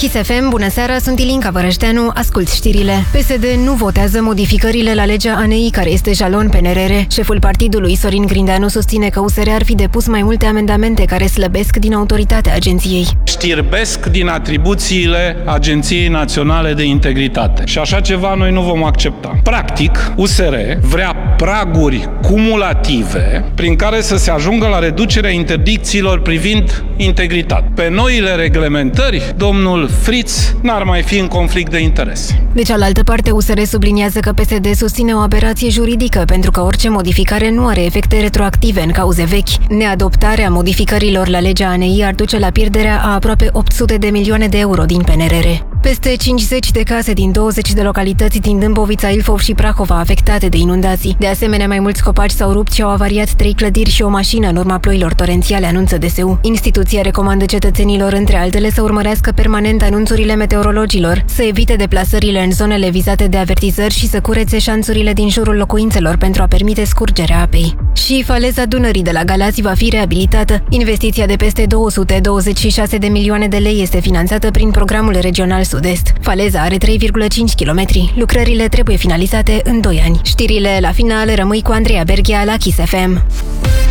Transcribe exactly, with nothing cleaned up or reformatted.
Kiss F M, bună seara, sunt Ilinca Vărășteanu, ascult știrile. P S D nu votează modificările la legea A N I, care este jalon P N R R. Șeful partidului, Sorin Grindeanu, susține că U S R ar fi depus mai multe amendamente care slăbesc din autoritatea agenției. Știrbesc din atribuțiile Agenției Naționale de Integritate. Și așa ceva noi nu vom accepta. Practic, U S R vrea praguri cumulative prin care să se ajungă la reducerea interdicțiilor privind integritate. Pe noile reglementări, domnul Fritz n-ar mai fi în conflict de interese. De cealaltă parte, U S R subliniază că P S D susține o aberație juridică pentru că orice modificare nu are efecte retroactive în cauze vechi. Neadoptarea modificărilor la legea A N I ar duce la pierderea a aproape opt sute de milioane de euro din P N R R. Peste cincizeci de case din douăzeci de localități din Dâmbovița, Ilfov și Prahova afectate de inundații. De asemenea, mai mulți copaci s-au rupt și au avariat trei clădiri și o mașină în urma ploilor torențiale, anunță D S U. Instituția recomandă cetățenilor, între altele, să urmărească permanent anunțurile meteorologilor, să evite deplasările în zonele vizate de avertizări și să curețe șanțurile din jurul locuințelor pentru a permite scurgerea apei. Și faleza Dunării de la Galați va fi reabilitată. Investiția de peste două sute douăzeci și șase de milioane de lei este finanțată prin programul regional Sud-Est. Faleza are trei virgulă cinci kilometri. Lucrările trebuie finalizate în doi ani. Știrile la final, rămâi cu Andreea Berghea la Kiss F M.